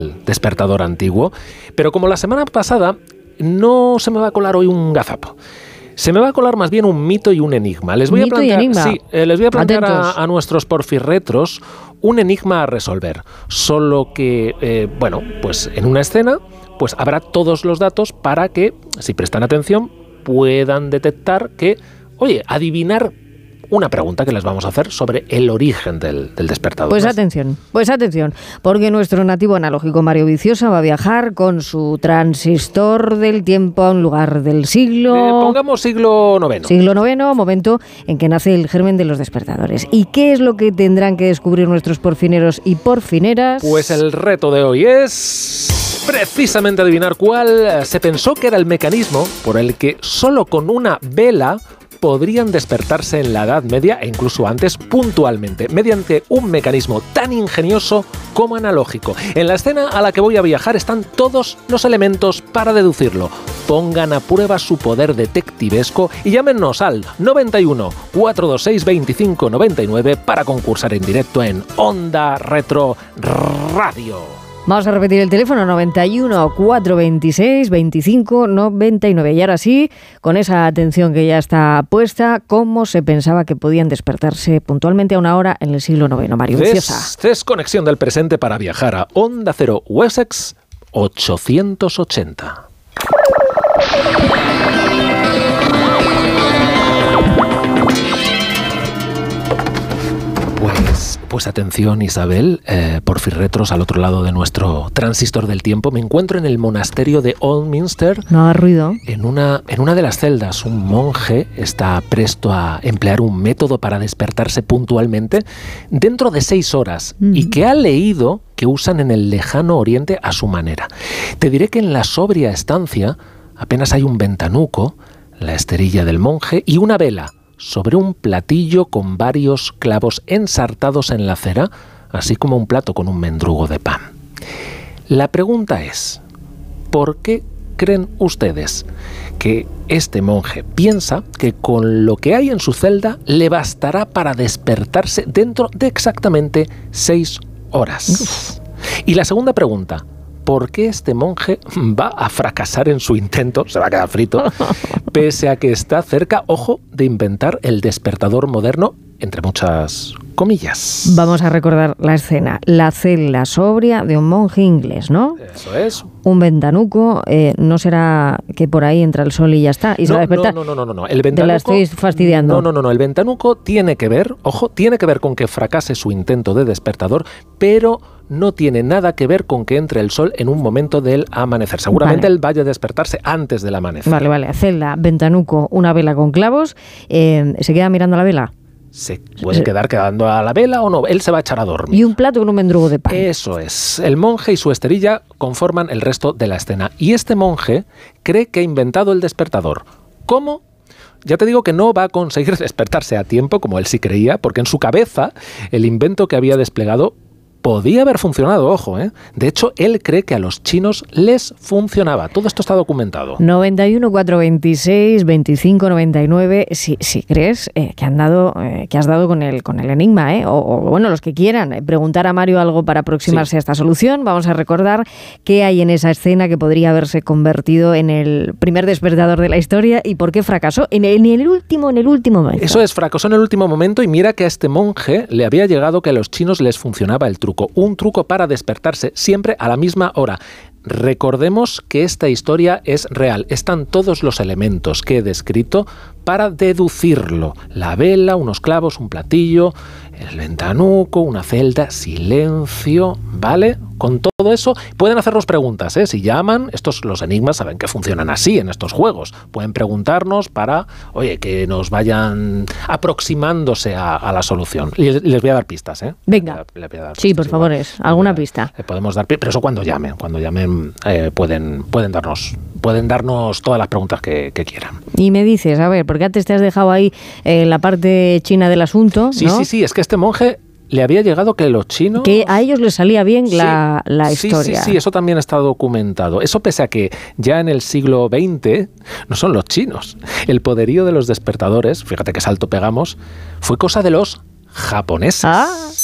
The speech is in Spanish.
despertador antiguo, pero como la semana pasada, no se me va a colar hoy un gazapo. Se me va a colar más bien un mito y un enigma. Les voy a plantear a nuestros porfirretros un enigma a resolver. Solo que, pues en una escena pues habrá todos los datos para que, si prestan atención, puedan detectar que, adivinar una pregunta que les vamos a hacer sobre el origen del despertador. Pues atención, porque nuestro nativo analógico Mario Viciosa va a viajar con su transistor del tiempo a un lugar del siglo... pongamos siglo IX. Siglo IX, momento en que nace el germen de los despertadores. ¿Y qué es lo que tendrán que descubrir nuestros porfineros y porfineras? Pues el reto de hoy es precisamente adivinar cuál se pensó que era el mecanismo por el que solo con una vela podrían despertarse en la Edad Media e incluso antes puntualmente, mediante un mecanismo tan ingenioso como analógico. En la escena a la que voy a viajar están todos los elementos para deducirlo. Pongan a prueba su poder detectivesco y llámenos al 91 426 25 99 para concursar en directo en Onda Retro Radio. Vamos a repetir el teléfono 91 426 25 99. Y ahora sí, con esa atención que ya está puesta, ¿cómo se pensaba que podían despertarse puntualmente a una hora en el siglo IX? Mario Viciosa. Desconexión del presente para viajar a Onda Cero Wessex 880. Pues atención, Isabel, porfirretros al otro lado de nuestro transistor del tiempo. Me encuentro en el monasterio de Oldminster. No haga ruido. En una de las celdas, un monje está presto a emplear un método para despertarse puntualmente dentro de 6 horas y que ha leído que usan en el lejano oriente a su manera. Te diré que en la sobria estancia apenas hay un ventanuco, la esterilla del monje y una vela sobre un platillo con varios clavos ensartados en la cera, así como un plato con un mendrugo de pan. La pregunta es, ¿por qué creen ustedes que este monje piensa que con lo que hay en su celda le bastará para despertarse dentro de exactamente 6 horas? Y la segunda pregunta, ¿por qué este monje va a fracasar en su intento, se va a quedar frito, pese a que está cerca, ojo, de inventar el despertador moderno, entre muchas comillas? Vamos a recordar la escena. La celda sobria de un monje inglés, ¿no? Eso es. Un ventanuco, no será que por ahí entra el sol y ya está, y se va a despertar. No. El ventanuco, te la estoy fastidiando. No. El ventanuco tiene que ver, ojo, tiene que ver con que fracase su intento de despertador, pero no tiene nada que ver con que entre el sol en un momento del amanecer. Seguramente él vaya a despertarse antes del amanecer. Vale. Celda, ventanuco, una vela con clavos. ¿Se queda mirando la vela? Se puede quedar quedando a la vela o no, él se va a echar a dormir. Y un plato con un mendrugo de pan. Eso es. El monje y su esterilla conforman el resto de la escena. Y este monje cree que ha inventado el despertador. ¿Cómo? Ya te digo que no va a conseguir despertarse a tiempo, como él sí creía, porque en su cabeza el invento que había desplegado podía haber funcionado, ojo, ¿eh? De hecho, él cree que a los chinos les funcionaba. Todo esto está documentado. 91 426 25 99. Si crees que has dado con el enigma, o bueno, los que quieran preguntar a Mario algo para aproximarse a esta solución, vamos a recordar qué hay en esa escena que podría haberse convertido en el primer despertador de la historia y por qué fracasó en el último momento. Eso es, fracasó en el último momento y mira que a este monje le había llegado que a los chinos les funcionaba el truco. Un truco para despertarse siempre a la misma hora. Recordemos que esta historia es real. Están todos los elementos que he descrito para deducirlo. La vela, unos clavos, un platillo, el ventanuco, una celda, silencio, ¿vale? Con todo eso pueden hacernos preguntas, ¿eh? Si llaman, los enigmas saben que funcionan así en estos juegos. Pueden preguntarnos para, que nos vayan aproximándose a la solución. Les voy a dar pistas, ¿eh? Venga. Les voy a dar pistas, sí, por favor, alguna pista. Podemos dar, pero eso cuando llamen. Cuando llamen pueden darnos todas las preguntas que quieran. Y me dices, a ver, porque antes te has dejado ahí la parte china del asunto, ¿no? Sí, es que este monje le había llegado que los chinos... Que a ellos les salía bien la historia. Sí, eso también está documentado. Eso pese a que ya en el siglo XX no son los chinos. El poderío de los despertadores, fíjate qué salto pegamos, fue cosa de los japoneses.